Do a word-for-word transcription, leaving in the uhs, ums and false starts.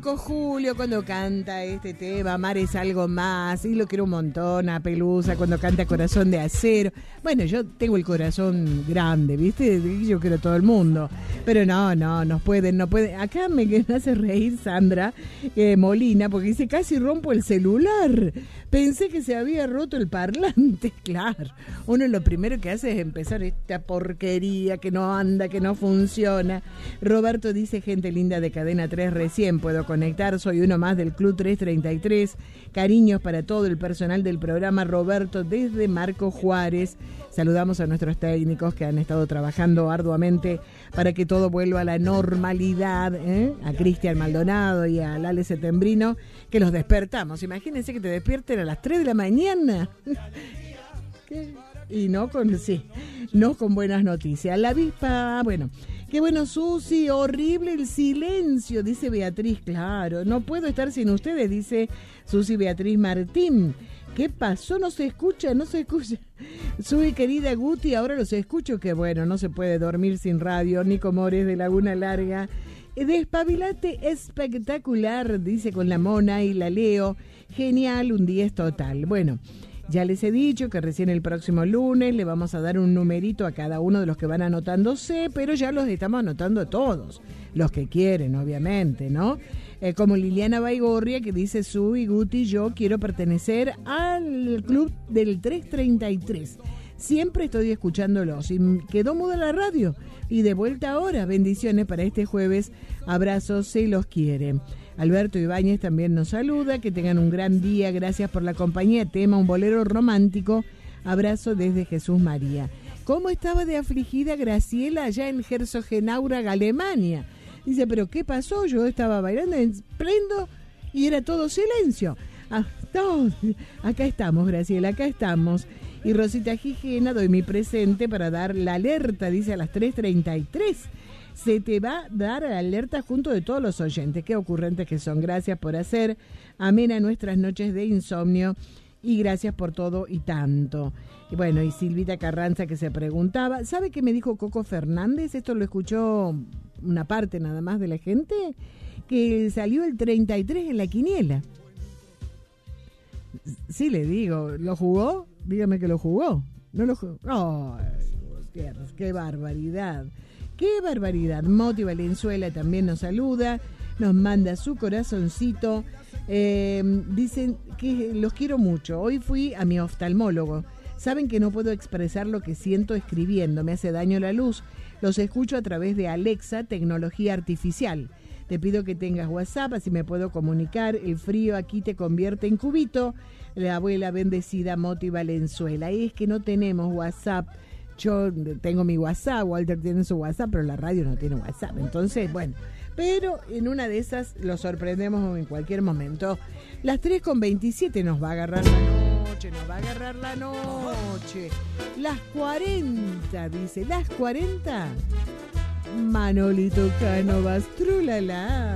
Julio cuando canta este tema, Amar es algo más, y lo quiero un montón, a Pelusa cuando canta Corazón de Acero. Bueno, yo tengo el corazón grande, ¿viste? Yo quiero a todo el mundo, pero no, no, nos pueden, no pueden. Acá me, me hace reír Sandra eh, Molina, porque dice, casi rompo el celular, pensé que se había roto el parlante. Claro, uno lo primero que hace es empezar esta porquería que no anda, que no funciona. Roberto dice, gente linda de Cadena tres, recién puedo conectar, soy uno más del Club trescientos treinta y tres, cariños para todo el personal del programa. Roberto desde Marco Juárez. Saludamos a nuestros técnicos que han estado trabajando arduamente para que todo vuelva a la normalidad, ¿eh? A Cristian Maldonado y a Lale Setembrino, que los despertamos. Imagínense que te despierten a las tres de la mañana. Y no con, sí, no con buenas noticias. La avispa, bueno, qué bueno, Susi, horrible el silencio, dice Beatriz. Claro, no puedo estar sin ustedes, dice Susi Beatriz Martín. ¿Qué pasó? No se escucha, no se escucha. Susi, querida Guti, ahora los escucho. Que bueno, no se puede dormir sin radio. Nico Mores de Laguna Larga. Despabilate espectacular, dice con la Mona y la Leo. Genial, un diez total. Bueno, ya les he dicho que recién el próximo lunes le vamos a dar un numerito a cada uno de los que van anotándose, pero ya los estamos anotando todos, los que quieren, obviamente, ¿no? Eh, como Liliana Baigorria, que dice, Subi, Guti, yo quiero pertenecer al club del trescientos treinta y tres. Siempre estoy escuchándolos y quedó muda la radio. Y de vuelta ahora, bendiciones para este jueves. Abrazos, se los quiere. Alberto Ibáñez también nos saluda, que tengan un gran día, gracias por la compañía, tema un bolero romántico, abrazo desde Jesús María. ¿Cómo estaba de afligida Graciela allá en Herzogenaurach, Alemania? Dice, pero ¿qué pasó? Yo estaba bailando en pleno y era todo silencio. Ah, no, acá estamos, Graciela, acá estamos. Y Rosita Gijena, doy mi presente para dar la alerta, dice a las tres treinta y tres. Se te va a dar la alerta junto de todos los oyentes. Qué ocurrentes que son. Gracias por hacer amena nuestras noches de insomnio y gracias por todo y tanto. Y bueno, y Silvita Carranza que se preguntaba, ¿sabe qué me dijo Coco Fernández? Esto lo escuchó una parte nada más de la gente, que salió el treinta y tres en la quiniela. Sí, le digo, ¿lo jugó? Dígame que lo jugó. No lo jugó. Oh, qué barbaridad. ¡Qué barbaridad! Moti Valenzuela también nos saluda, nos manda su corazoncito. Eh, dicen que los quiero mucho. Hoy fui a mi oftalmólogo. Saben que no puedo expresar lo que siento escribiendo. Me hace daño la luz. Los escucho a través de Alexa, tecnología artificial. Te pido que tengas WhatsApp, así me puedo comunicar. El frío aquí te convierte en cubito. La abuela bendecida Moti Valenzuela. Es que no tenemos WhatsApp. Yo tengo mi WhatsApp, Walter tiene su WhatsApp, pero la radio no tiene WhatsApp. Entonces, bueno, pero en una de esas lo sorprendemos en cualquier momento. Las tres con veintisiete nos va a agarrar la noche, nos va a agarrar la noche. Las cuarenta, dice, las cuarenta. Manolito Cánovas, trulala.